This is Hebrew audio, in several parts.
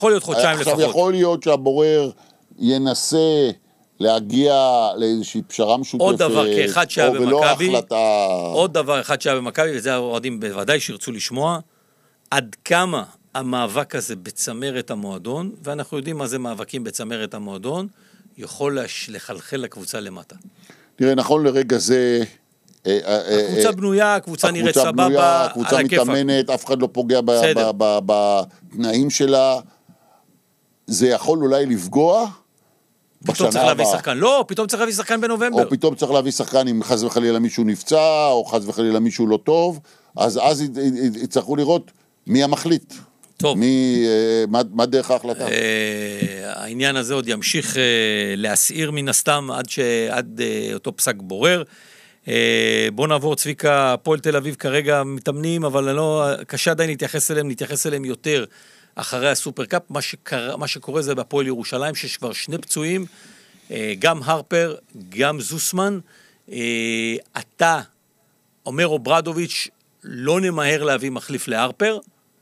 יכול להיות חודשיים לפחות. עכשיו יכול להיות שהבורר ינסה להגיע לאיזושהי פשרה משותפת, עוד דבר כאחד שהיה במכבי, החלטה... עוד דבר אחד שהיה במכבי, וזה האוהדים בוודאי שירצו לשמוע, עד כמה המאבק הזה בצמרת המועדון, ואנחנו יודעים מה זה מאבקים בצמרת המועדון, יכול לחלחל לקבוצה למטה. תראה, נכון לרגע זה... הקבוצה בנויה, הקבוצה נראית סבבה, הקבוצה מתאמנת, אף אחד לא פוגע בתנאים שלה, זה יכול אולי לפגוע פתאום צריך להביא שחקן, לא, פתאום צריך להביא שחקן בנובמבר. או פתאום צריך להביא שחקן אם חס וחלילה מישהו נפצע, או חס וחלילה מישהו לא טוב, אז יצטרכו לראות מי המחליט. טוב. מה דרך ההחלטה? העניין הזה עוד ימשיך להסעיר מן הסתם עד אותו פסק בורר. בוא נעבור, צביקה, הפועל תל אביב כרגע מתאמנים, אבל קשה עדיין נתייחס אליהם יותר אחרי הסופרקאפ. מה שקורה זה בהפועל ירושלים, שיש כבר שני פצועים, גם הרפר, גם זוסמן. אתה, אומר אוברדוביץ', לא נמהר להביא מחליף להרפר,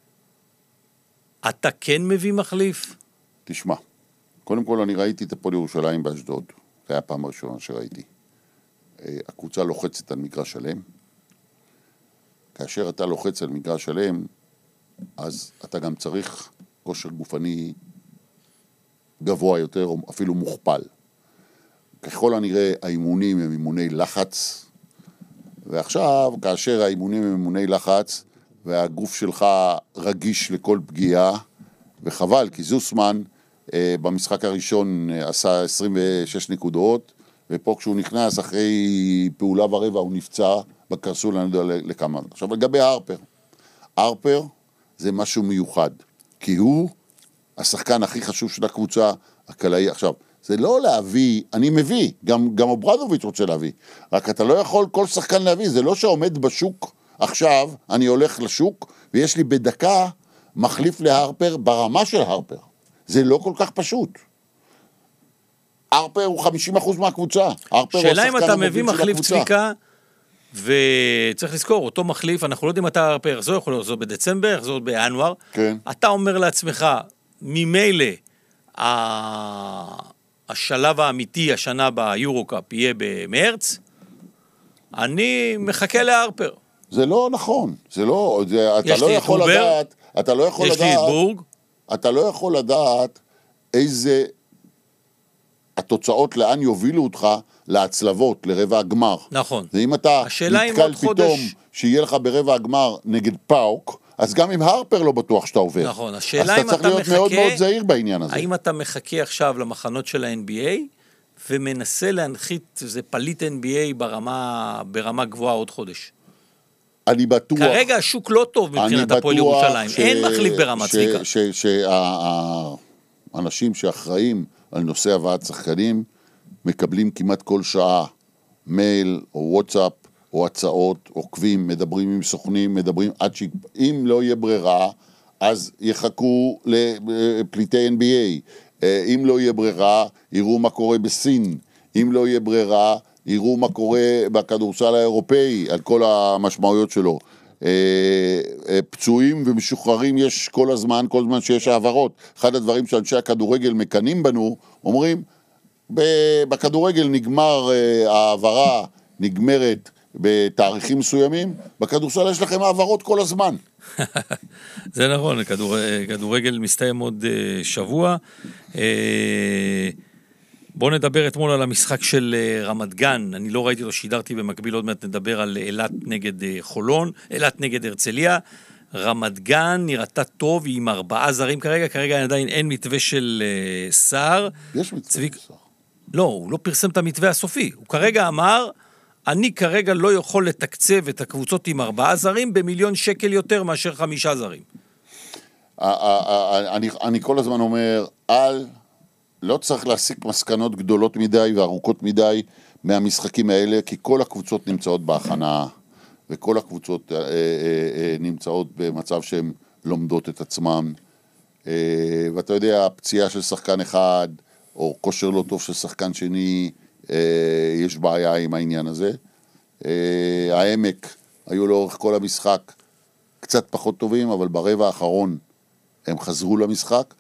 אתה כן מביא מחליף? תשמע, קודם כל אני ראיתי את הפועל ירושלים באשדוד, זה היה הפעם הראשונה שראיתי. הקבוצה לוחצת על מגרש שלם, כאשר אתה לוחץ על מגרש שלם, אז אתה גם צריך כושר גופני גבוה יותר, או אפילו מוכפל. ככל הנראה האימונים הם אימוני לחץ, ועכשיו כאשר האימונים הם אימוני לחץ, והגוף שלך רגיש לכל פגיעה, וחבל, כי זוסמן במשחק הראשון עשה 26 נקודות, ופה כשהוא נכנס אחרי פעולה ורבע הוא נפצע בקרסול, אני יודע לכמה. עכשיו לגבי הרפר זה משהו מיוחד, כי הוא השחקן הכי חשוב של הקבוצה הקלעי. עכשיו, זה לא להביא, אני מביא, גם אוברדוביץ' רוצה להביא, רק אתה לא יכול כל שחקן להביא, זה לא שעומד בשוק עכשיו, אני הולך לשוק, ויש לי בדקה מחליף להרפר ברמה של הרפר. זה לא כל כך פשוט. הרפר הוא 50% מהקבוצה. שאלה אם אתה מביא מחליף צביקה, וצריך לזכור, אותו מחליף, אנחנו לא יודעים מתי הרפר יחזור, יכול לחזור בדצמבר, יחזור בינואר. כן. אתה אומר לעצמך, ממילא השלב האמיתי השנה ביורוקאפ יהיה במרץ, אני מחכה להרפר. זה לא נכון, זה לא, אתה לא יכול לדעת, אתה לא יכול לדעת איזה התוצאות לאן יובילו אותך להצלבות, לרבע הגמר. נכון. ואם אתה נתקל פתאום שיהיה לך ברבע הגמר נגד פאוק, אז גם עם הרפר לא בטוח שאתה עובר. נכון, השאלה אם אתה צריך להיות מאוד מאוד זהיר בעניין הזה. האם אתה מחכה עכשיו למחנות של ה-NBA, ומנסה להנחית איזה פליט NBA ברמה גבוהה עוד חודש? אני בטוח... כרגע השוק לא טוב מבחינת הפועל ירושלים. אין מחליף ברמה צביקה. שהאנשים שאחראים על נושא הבאת שחקנים, מקבלים כמעט כל שעה מייל או וואטסאפ או הצעות, עוקבים, מדברים עם סוכנים, מדברים עד שאם לא יהיה ברירה, אז יחכו לפליטי NBA. אם לא יהיה ברירה, יראו מה קורה בסין. אם לא יהיה ברירה, יראו מה קורה בכדורסל האירופאי, על כל המשמעויות שלו. פצועים ומשוחררים יש כל הזמן שיש העברות. אחד הדברים שאנשי הכדורגל מקנים בנו, אומרים, בכדורגל נגמר העברה, נגמרת בתאריכים מסוימים, בכדורסל יש לכם העברות כל הזמן. זה נכון, כדורגל מסתיים עוד שבוע. בואו נדבר אתמול על המשחק של רמת גן, אני לא ראיתי אותו, שידרתי במקביל, עוד מעט נדבר על אילת נגד חולון, אילת נגד הרצליה. רמת גן נראתה טוב, היא עם 4 זרים כרגע עדיין אין מתווה של שר. יש מתווה של שר. לא, הוא לא פרסם את המתווה הסופי, הוא כרגע אמר, אני כרגע לא יכול לתקצב את הקבוצות עם 4 זרים ב1,000,000 שקל יותר מאשר 5 זרים. אני כל הזמן אומר, לא צריך להסיק מסקנות גדולות מדי וארוכות מדי מהמשחקים האלה, כי כל הקבוצות נמצאות בהכנה, וכל הקבוצות נמצאות במצב שהן לומדות את עצמן, ואתה יודע, הפציעה של שחקן אחד, או כושר לא טוב של שחקן שני, יש בעיה עם העניין הזה. העמק היו לאורך כל המשחק קצת פחות טובים, אבל ברבע האחרון הם חזרו למשחק,